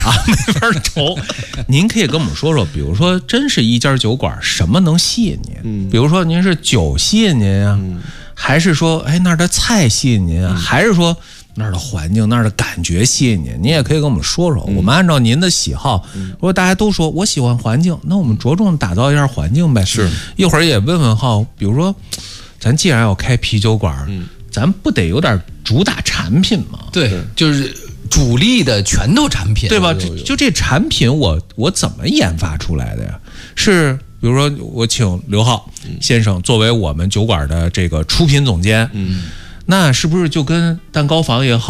啊，没法愁。您可以跟我们说说，比如说，真是一家酒馆，什么能吸引您？比如说，您是酒吸引您啊，还是说，哎那儿的菜吸引您啊，还是说那儿的环境、那儿的感觉吸引您？您也可以跟我们说说，我们按照您的喜好。如果大家都说我喜欢环境，那我们着重打造一下环境呗。 是， 一会儿也问问哈，比如说，咱既然要开啤酒馆，咱不得有点主打产品吗？ 对，就是主力的拳头产品， 对吧？就这产品我怎么研发出来的呀？是比如说我请刘浩先生作为我们酒馆的这个出品总监，那是不是就跟蛋糕坊也好？